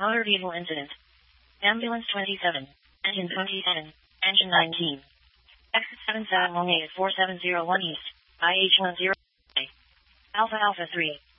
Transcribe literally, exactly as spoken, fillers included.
Motor vehicle incident. Ambulance twenty-seven. Engine twenty-seven. Engine nineteen. Exit seven South Long eight four seven zero one East. I H one zero. Alpha Alpha three.